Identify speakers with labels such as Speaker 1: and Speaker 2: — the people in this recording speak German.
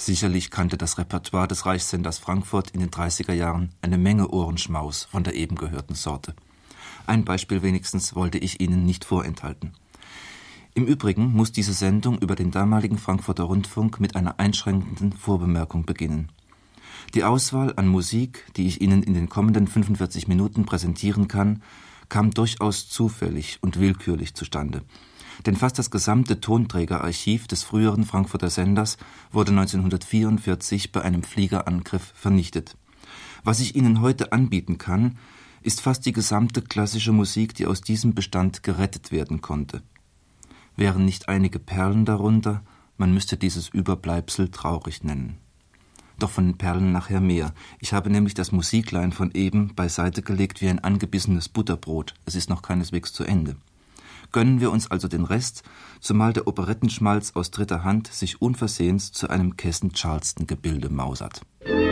Speaker 1: Sicherlich kannte das Repertoire des Reichssenders Frankfurt in den 30er Jahren eine Menge Ohrenschmaus von der eben gehörten Sorte. Ein Beispiel wenigstens wollte ich Ihnen nicht vorenthalten. Im Übrigen muss diese Sendung über den damaligen Frankfurter Rundfunk mit einer einschränkenden Vorbemerkung beginnen. Die Auswahl an Musik, die ich Ihnen in den kommenden 45 Minuten präsentieren kann, kam durchaus zufällig und willkürlich zustande. Denn fast das gesamte Tonträgerarchiv des früheren Frankfurter Senders wurde 1944 bei einem Fliegerangriff vernichtet. Was ich Ihnen heute anbieten kann, ist fast die gesamte klassische Musik, die aus diesem Bestand gerettet werden konnte. Wären nicht einige Perlen darunter, man müsste dieses Überbleibsel traurig nennen. Doch von den Perlen nachher mehr. Ich habe nämlich das Musiklein von eben beiseite gelegt wie ein angebissenes Butterbrot. Es ist noch keineswegs zu Ende. Gönnen wir uns also den Rest, zumal der Operettenschmalz aus dritter Hand sich unversehens zu einem Kesson-Charleston-Gebilde mausert.